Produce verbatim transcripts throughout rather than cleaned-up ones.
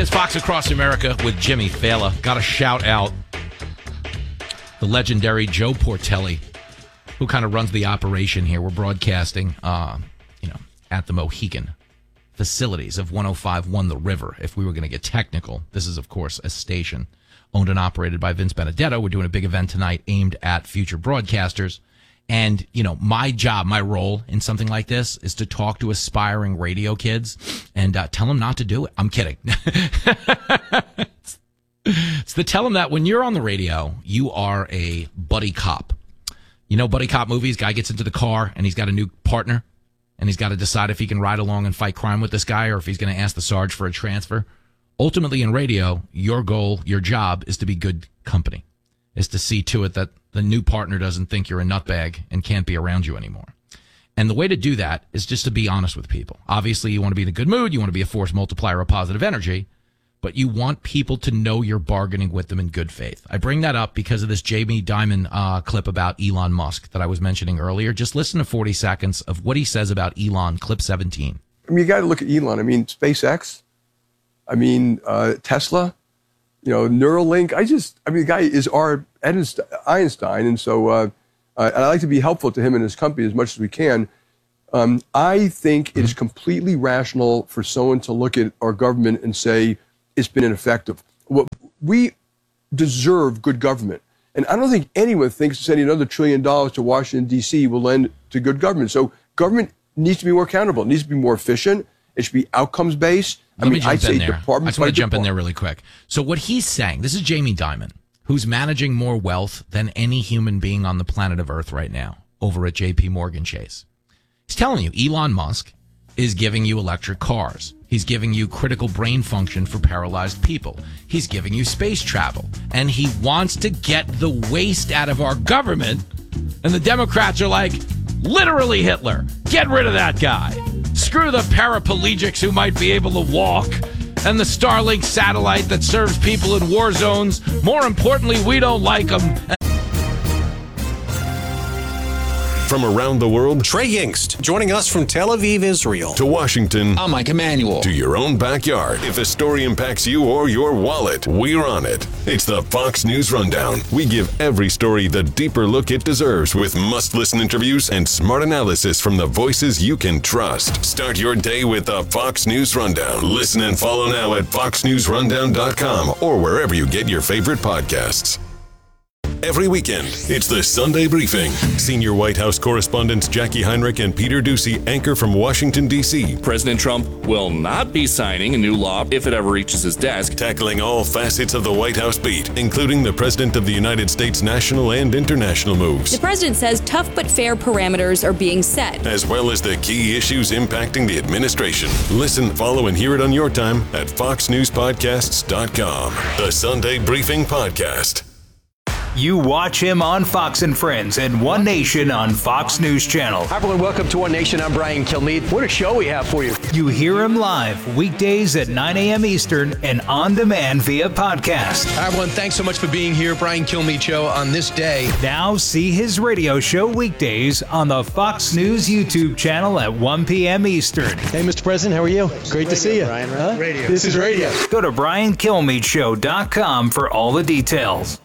is Fox Across America with Jimmy Fallon. Got to shout out the legendary Joe Portelli, who kind of runs the operation here. We're broadcasting, uh, you know, at the Mohegan facilities of one oh five point one The River. If we were going to get technical, this is, of course, a station owned and operated by Vince Benedetto. We're doing a big event tonight aimed at future broadcasters. And, you know, my job, my role in something like this is to talk to aspiring radio kids and uh, tell them not to do it. I'm kidding. it's, it's to tell them that when you're on the radio, you are a buddy cop. You know, buddy cop movies, guy gets into the car and he's got a new partner and he's got to decide if he can ride along and fight crime with this guy or if he's going to ask the Sarge for a transfer. Ultimately, in radio, your goal, your job is to be good company, is to see to it that the new partner doesn't think you're a nutbag and can't be around you anymore. And the way to do that is just to be honest with people. Obviously, you want to be in a good mood. You want to be a force multiplier of positive energy. But you want people to know you're bargaining with them in good faith. I bring that up because of this Jamie Dimon uh, clip about Elon Musk that I was mentioning earlier. Just listen to forty seconds of what he says about Elon, clip seventeen. I mean, you got to look at Elon. I mean, SpaceX. I mean, uh, Tesla. You know, Neuralink. I just, I mean, the guy is our Einstein. And so uh, uh, and I like to be helpful to him and his company as much as we can. Um, I think mm-hmm. it is completely rational for someone to look at our government and say it's been ineffective. Well, we deserve good government. And I don't think anyone thinks sending another trillion dollars to Washington, D C will lend to good government. So government needs to be more accountable. It needs to be more efficient. It should be outcomes-based. Let I mean, me jump I'd say in there. department I just want to jump department. in there really quick. So what he's saying, this is Jamie Dimon, who's managing more wealth than any human being on the planet of Earth right now over at J P Morgan Chase. He's telling you Elon Musk is giving you electric cars. He's giving you critical brain function for paralyzed people. He's giving you space travel. And he wants to get the waste out of our government. And the Democrats are like, literally Hitler. Get rid of that guy. Screw the paraplegics who might be able to walk and the Starlink satellite that serves people in war zones. More importantly, we don't like them. From around the world, Trey Yingst, joining us from Tel Aviv, Israel. To Washington. I'm Mike Emanuel. To your own backyard. If a story impacts you or your wallet, we're on it. It's the Fox News Rundown. We give every story the deeper look it deserves with must-listen interviews and smart analysis from the voices you can trust. Start your day with the Fox News Rundown. Listen and follow now at fox news rundown dot com or wherever you get your favorite podcasts. Every weekend, it's the Sunday Briefing. Senior White House correspondents Jackie Heinrich and Peter Doocy anchor from Washington, D C President Trump will not be signing a new law if it ever reaches his desk. Tackling all facets of the White House beat, including the President of the United States national and international moves. The president says tough but fair parameters are being set, as well as the key issues impacting the administration. Listen, follow, and hear it on your time at fox news podcasts dot com. The Sunday Briefing Podcast. You watch him on Fox and Friends and One Nation on Fox News Channel. Hi, everyone. Welcome to One Nation. I'm Brian Kilmeade. What a show we have for you. You hear him live weekdays at nine a.m. Eastern and on demand via podcast. Hi, everyone. Thanks so much for being here. Brian Kilmeade Show on this day. Now see his radio show weekdays on the Fox News YouTube channel at one p.m. Eastern. Hey, Mister President. How are you? Great to see you. Brian, huh? radio. This is radio. Go to brian kilmeade show dot com for all the details.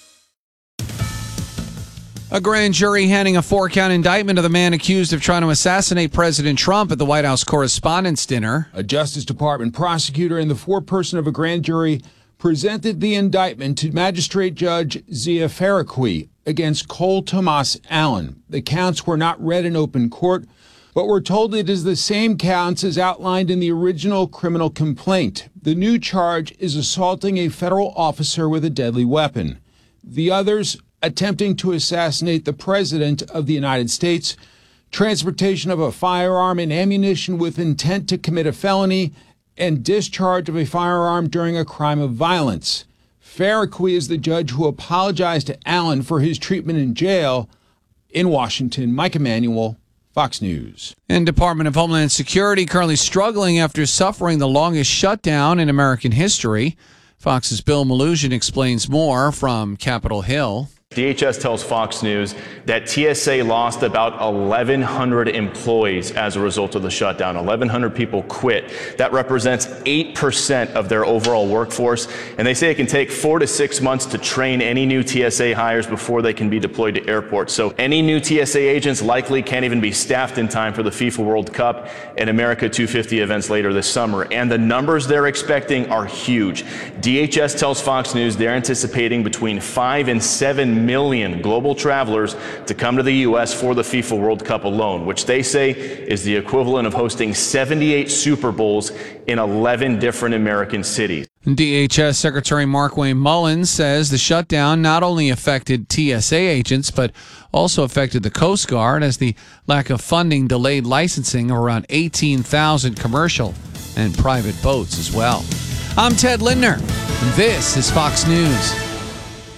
A grand jury handing a four-count indictment to the man accused of trying to assassinate President Trump at the White House Correspondents' Dinner. A Justice Department prosecutor and the foreperson of a grand jury presented the indictment to Magistrate Judge Zia Faraqui against Cole Thomas Allen. The counts were not read in open court, but we're told it is the same counts as outlined in the original criminal complaint. The new charge is assaulting a federal officer with a deadly weapon. The others, attempting to assassinate the President of the United States, transportation of a firearm and ammunition with intent to commit a felony, and discharge of a firearm during a crime of violence. Faraqui is the judge who apologized to Allen for his treatment in jail. In Washington, Mike Emanuel, Fox News. And Department of Homeland Security currently struggling after suffering the longest shutdown in American history. Fox's Bill Malugin explains more from Capitol Hill. D H S tells Fox News that T S A lost about eleven hundred employees as a result of the shutdown. eleven hundred people quit. That represents eight percent of their overall workforce. And they say it can take four to six months to train any new T S A hires before they can be deployed to airports. So any new T S A agents likely can't even be staffed in time for the FIFA World Cup and America two fifty events later this summer. And the numbers they're expecting are huge. D H S tells Fox News they're anticipating between five and seven million global travelers to come to the U S for the FIFA World Cup alone, which they say is the equivalent of hosting seventy-eight Super Bowls in eleven different American cities. D H S Secretary Markwayne Mullins says the shutdown not only affected T S A agents, but also affected the Coast Guard as the lack of funding delayed licensing of around eighteen thousand commercial and private boats as well. I'm Ted Lindner, and this is Fox News.